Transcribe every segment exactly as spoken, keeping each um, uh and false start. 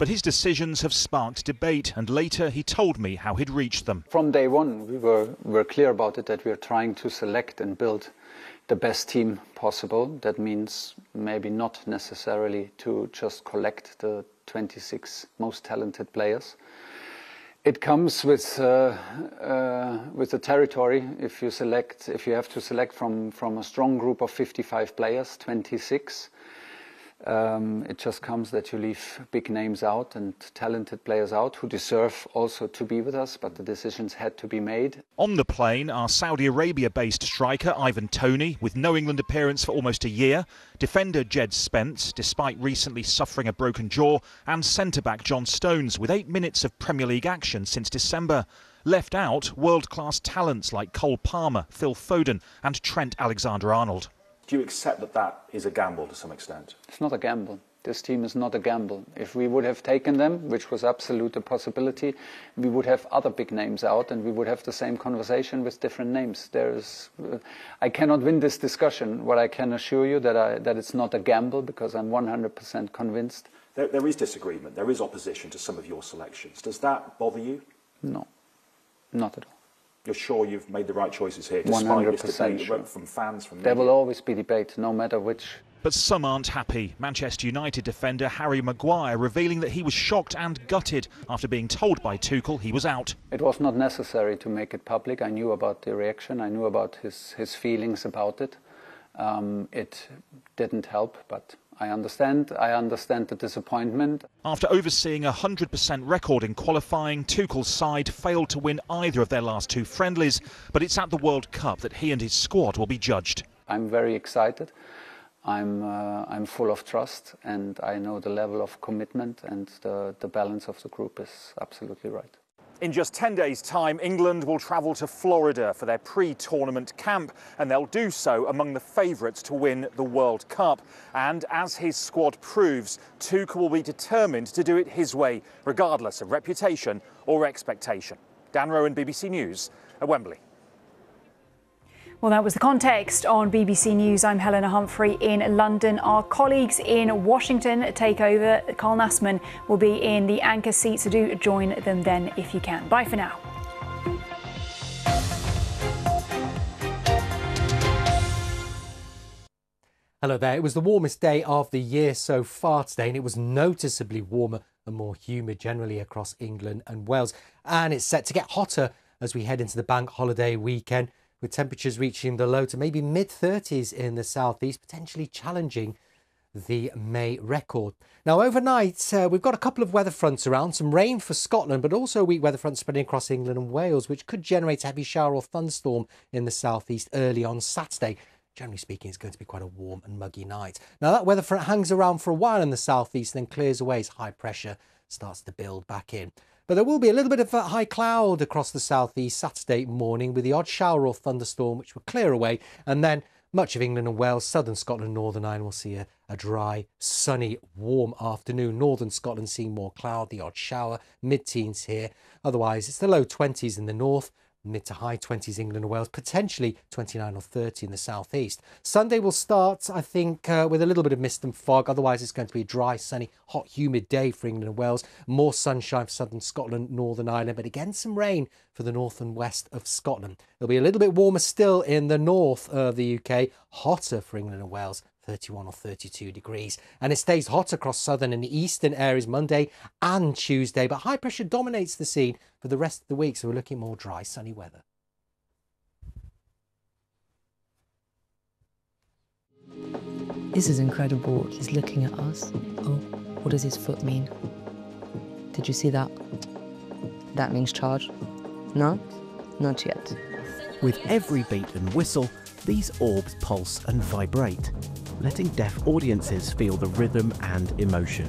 But his decisions have sparked debate, and later he told me how he'd reached them. From day one, we were, were clear about it, that we are trying to select and build the best team possible. That means maybe not necessarily to just collect the twenty-six most talented players. It comes with uh, uh, with the territory. If you select, if you have to select from from a strong group of fifty-five players, twenty-six, um, it just comes that you leave big names out and talented players out who deserve also to be with us. But the decisions had to be made. On the plane are Saudi Arabia-based striker Ivan Toney, with no England appearance for almost a year, defender Jed Spence, despite recently suffering a broken jaw, and centre-back John Stones, with eight minutes of Premier League action since December. Left out, world-class talents like Cole Palmer, Phil Foden and Trent Alexander-Arnold. Do you accept that that is a gamble to some extent? It's not a gamble. This team is not a gamble. If we would have taken them, which was absolute a possibility, we would have other big names out and we would have the same conversation with different names. There is, uh, I cannot win this discussion. What I can assure you that I, that it's not a gamble, because I'm one hundred percent convinced. There, there is disagreement. There is opposition to some of your selections. Does that bother you? No, not at all. You're sure you've made the right choices here, one hundred percent despite this debate from fans, from There media? will always be debate, no matter which. But some aren't happy. Manchester United defender Harry Maguire revealing that he was shocked and gutted after being told by Tuchel he was out. It was not necessary to make it public. I knew about the reaction. I knew about his, his feelings about it. Um, it didn't help, but I understand. I understand the disappointment. After overseeing a one hundred percent record in qualifying, Tuchel's side failed to win either of their last two friendlies, but it's at the World Cup that he and his squad will be judged. I'm very excited. I'm, uh, I'm full of trust, and I know the level of commitment, and the, the balance of the group is absolutely right. In just ten days' time, England will travel to Florida for their pre-tournament camp, and they'll do so among the favourites to win the World Cup. And as his squad proves, Tuchel will be determined to do it his way, regardless of reputation or expectation. Dan Rowan, B B C News at Wembley. Well, that was the context on B B C News. I'm Helena Humphrey in London. Our colleagues in Washington take over. Carl Nassman will be in the anchor seat, so do join them then if you can. Bye for now. Hello there. It was the warmest day of the year so far today, and it was noticeably warmer and more humid generally across England and Wales. And it's set to get hotter as we head into the bank holiday weekend, with temperatures reaching the low to maybe mid thirties in the southeast, potentially challenging the May record. Now, overnight, uh, we've got a couple of weather fronts around, some rain for Scotland, but also a weak weather front spreading across England and Wales, which could generate a heavy shower or thunderstorm in the southeast early on Saturday. Generally speaking, it's going to be quite a warm and muggy night. Now, that weather front hangs around for a while in the southeast, then clears away as high pressure starts to build back in. But there will be a little bit of a high cloud across the southeast Saturday morning, with the odd shower or thunderstorm which will clear away, and then much of England and Wales, southern Scotland, Northern Ireland will see a, a dry, sunny, warm afternoon. Northern Scotland seeing more cloud, the odd shower, mid-teens here. Otherwise, it's the low twenties in the north, mid to high twenties England and Wales, potentially twenty-nine or thirty in the southeast. Sunday will start, I think, uh, with a little bit of mist and fog. Otherwise, it's going to be a dry, sunny, hot, humid day for England and Wales. More sunshine for southern Scotland, Northern Ireland, but again, some rain for the north and west of Scotland. It'll be a little bit warmer still in the north of the U K, hotter for England and Wales, thirty-one or thirty-two degrees. And it stays hot across southern and eastern areas Monday and Tuesday, but high pressure dominates the scene for the rest of the week, so we're looking more dry, sunny weather. This is incredible. He's looking at us. Oh, what does his foot mean? Did you see that? That means charge. No? Not yet. With every beat and whistle, these orbs pulse and vibrate, letting deaf audiences feel the rhythm and emotion.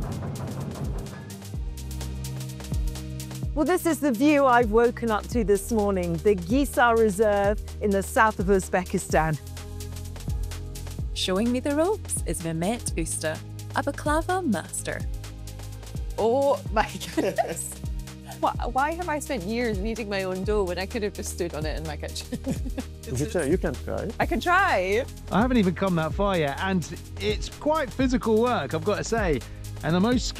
Well, this is the view I've woken up to this morning, the Gisar Reserve in the south of Uzbekistan. Showing me the ropes is Mehmet Usta, a baklava master. Oh my goodness. Why have I spent years kneading my own dough when I could have just stood on it in my kitchen? You can, you can try. I can try. I haven't even come that far yet, and it's quite physical work, I've got to say. And the most